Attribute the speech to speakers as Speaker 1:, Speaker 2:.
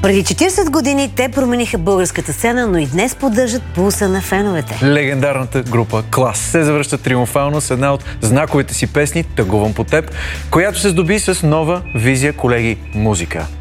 Speaker 1: Преди 40 години те промениха българската сцена, но и днес поддържат пулса на феновете.
Speaker 2: Легендарната група Клас се завръща триумфално с една от знаковите си песни "Тъгувам по теб", която се здоби с нова визия, колеги, музика.